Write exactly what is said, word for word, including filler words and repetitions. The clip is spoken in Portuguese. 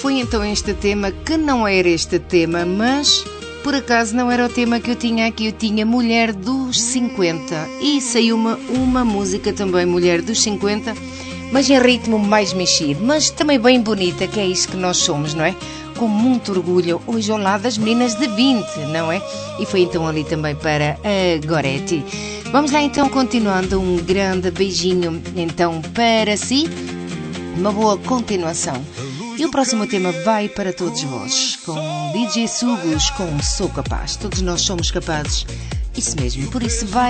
foi então este tema, que não era este tema, mas por acaso não era o tema que eu tinha aqui. Eu tinha Mulher dos cinquenta e saiu uma, uma música também, Mulher dos cinquenta, mas em ritmo mais mexido, mas também bem bonita, que é isso que nós somos, não é? Com muito orgulho, hoje ao lado das meninas de vinte, não é? E foi então ali também para a Goretti. Vamos lá então, continuando, um grande beijinho então para si, uma boa continuação. E o próximo tema vai para todos vós, com D J Sugos, com Sou Capaz. Todos nós somos capazes, isso mesmo, por isso vai